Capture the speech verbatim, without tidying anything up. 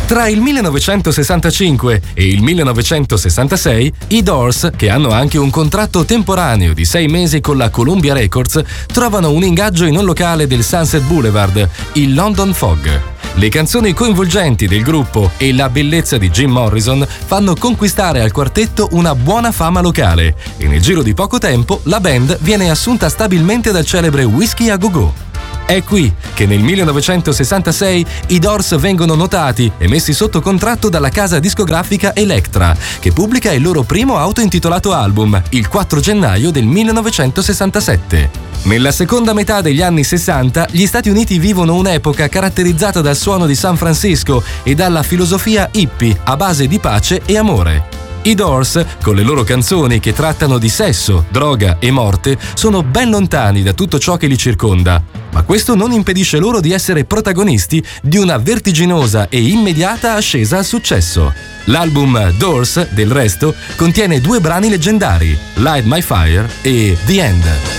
Tra il millenovecentosessantacinque e il millenovecentosessantasei, i Doors, che hanno anche un contratto temporaneo di sei mesi con la Columbia Records, trovano un ingaggio in un locale del Sunset Boulevard, il London Fog. Le canzoni coinvolgenti del gruppo e la bellezza di Jim Morrison fanno conquistare al quartetto una buona fama locale e nel giro di poco tempo la band viene assunta stabilmente dal celebre Whiskey a Go Go. È qui che nel millenovecentosessantasei i Doors vengono notati e messi sotto contratto dalla casa discografica Elektra, che pubblica il loro primo autointitolato album il quattro gennaio del millenovecentosessantasette. Nella seconda metà degli anni sessanta, gli Stati Uniti vivono un'epoca caratterizzata dal suono di San Francisco e dalla filosofia hippie a base di pace e amore. I Doors, con le loro canzoni che trattano di sesso, droga e morte, sono ben lontani da tutto ciò che li circonda, ma questo non impedisce loro di essere protagonisti di una vertiginosa e immediata ascesa al successo. L'album Doors, del resto, contiene due brani leggendari, Light My Fire e The End.